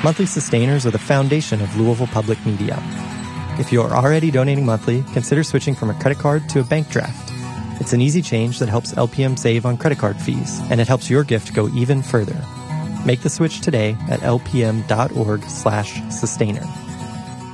Monthly sustainers are the foundation of Louisville Public Media. If you're already donating monthly, consider switching from a credit card to a bank draft. It's an easy change that helps LPM save on credit card fees, and it helps your gift go even further. Make the switch today at lpm.org/sustainer.